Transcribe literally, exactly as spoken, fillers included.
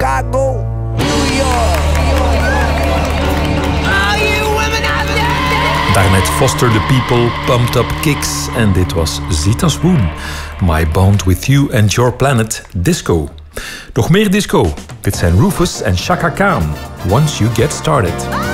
Chicago, New York. Daarnet Foster the People, Pumped Up Kicks en dit was Zita Swoon. My Bond With You and Your Planet, Disco. Nog meer disco. Dit zijn Rufus en Chaka Khan. Once You Get Started.